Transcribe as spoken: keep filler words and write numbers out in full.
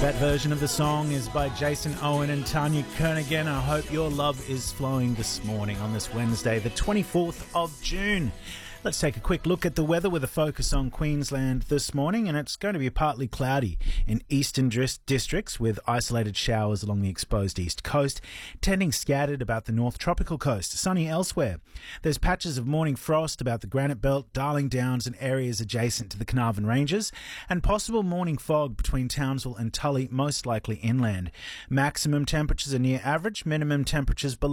That version of the song is by Jason Owen and Tanya Kernigan. I hope your love is flowing this morning on this Wednesday, the twenty-fourth of June. Let's take a quick look at the weather with a focus on Queensland this morning, and it's going to be partly cloudy in eastern dris- districts with isolated showers along the exposed east coast, tending scattered about the north tropical coast, sunny elsewhere. There's patches of morning frost about the Granite Belt, Darling Downs and areas adjacent to the Carnarvon Ranges, and possible morning fog between Townsville and Tully, most likely inland. Maximum temperatures are near average, minimum temperatures below